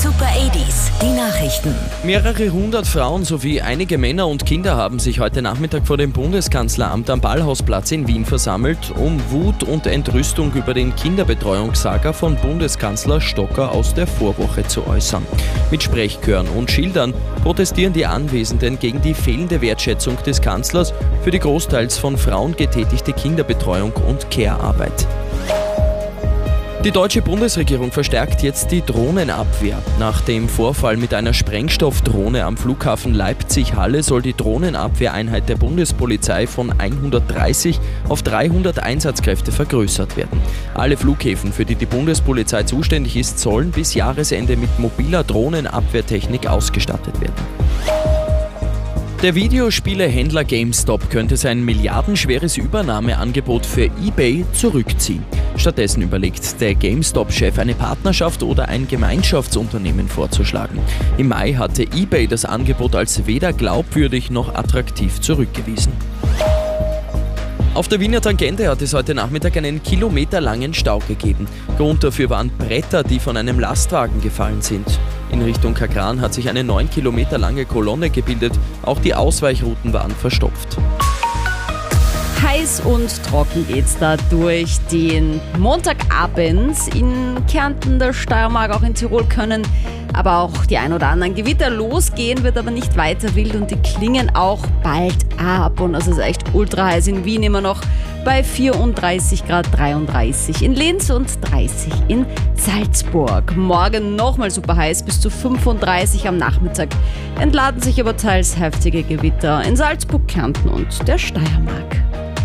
Super 80s, die Nachrichten. Mehrere hundert Frauen sowie einige Männer und Kinder haben sich heute Nachmittag vor dem Bundeskanzleramt am Ballhausplatz in Wien versammelt, um Wut und Entrüstung über den Kinderbetreuungssaga von Bundeskanzler Stocker aus der Vorwoche zu äußern. Mit Sprechchören und Schildern protestieren die Anwesenden gegen die fehlende Wertschätzung des Kanzlers für die großteils von Frauen getätigte Kinderbetreuung und Care-Arbeit. Die deutsche Bundesregierung verstärkt jetzt die Drohnenabwehr. Nach dem Vorfall mit einer Sprengstoffdrohne am Flughafen Leipzig-Halle soll die Drohnenabwehreinheit der Bundespolizei von 130 auf 300 Einsatzkräfte vergrößert werden. Alle Flughäfen, für die die Bundespolizei zuständig ist, sollen bis Jahresende mit mobiler Drohnenabwehrtechnik ausgestattet werden. Der Videospielehändler GameStop könnte sein milliardenschweres Übernahmeangebot für eBay zurückziehen. Stattdessen überlegt der GameStop-Chef, eine Partnerschaft oder ein Gemeinschaftsunternehmen vorzuschlagen. Im Mai hatte eBay das Angebot als weder glaubwürdig noch attraktiv zurückgewiesen. Auf der Wiener Tangente hat es heute Nachmittag einen kilometerlangen Stau gegeben. Grund dafür waren Bretter, die von einem Lastwagen gefallen sind. In Richtung Kagran hat sich eine 9 Kilometer lange Kolonne gebildet. Auch die Ausweichrouten waren verstopft. Heiß und trocken geht's da durch den Montagabend. In Kärnten, der Steiermark, auch in Tirol können aber auch die ein oder anderen Gewitter losgehen, wird aber nicht weiter wild und die klingen auch bald ab. Und es ist echt ultra heiß in Wien immer noch bei 34 Grad 33, in Linz und 30 in Salzburg. Morgen nochmal super heiß, bis zu 35 am Nachmittag. Entladen sich aber teils heftige Gewitter in Salzburg, Kärnten und der Steiermark.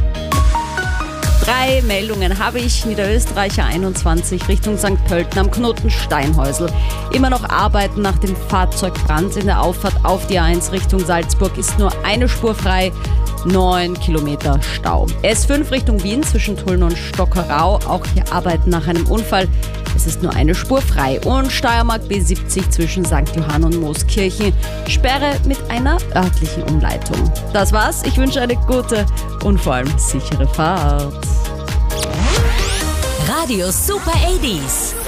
3 Meldungen habe ich. Niederösterreicher 21 Richtung St. Pölten am Knoten Steinhäusl. Immer noch Arbeiten nach dem Fahrzeugbrand in der Auffahrt auf die A1 Richtung Salzburg ist nur eine Spur frei. 9 Kilometer Stau. S5 Richtung Wien zwischen Tulln und Stockerau. Auch hier Arbeiten nach einem Unfall. Es ist nur eine Spur frei. Und Steiermark B70 zwischen St. Johann und Mooskirchen. Sperre mit einer örtlichen Umleitung. Das war's. Ich wünsche eine gute und vor allem sichere Fahrt. Radio Super 80s.